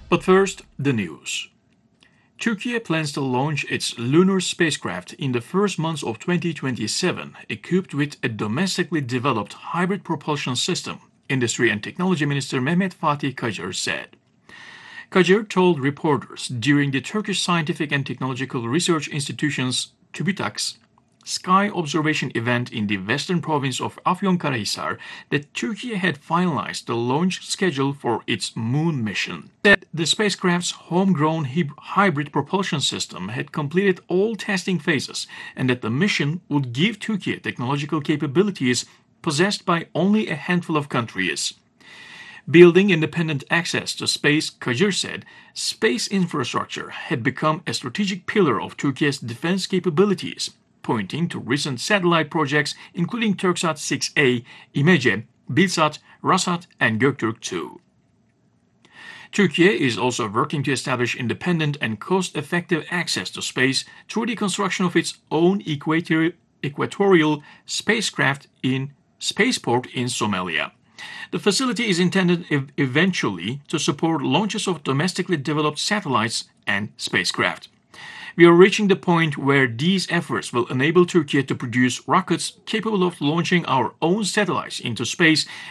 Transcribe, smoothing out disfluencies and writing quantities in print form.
But first, the news. Turkey plans to launch its lunar spacecraft in the first months of 2027, equipped with a domestically developed hybrid propulsion system, Industry and Technology Minister Mehmet Fatih Kacar said. Kacar told reporters during the Turkish Scientific and Technological Research Institution's TÜBİTAK's sky observation event in the western province of Afyonkarahisar that Turkey had finalized the launch schedule for its moon mission. That the spacecraft's homegrown hybrid propulsion system had completed all testing phases and that the mission would give Turkey technological capabilities possessed by only a handful of countries. Building independent access to space, Kacar said, space infrastructure had become a strategic pillar of Turkey's defense capabilities, pointing to recent satellite projects including Turksat 6A, İmece, Bilsat, Rasat, and Göktürk 2. Turkey is also working to establish independent and cost-effective access to space through the construction of its own equatorial spacecraft in spaceport in Somalia. The facility is intended eventually to support launches of domestically developed satellites and spacecraft. We are reaching the point where these efforts will enable Turkey to produce rockets capable of launching our own satellites into space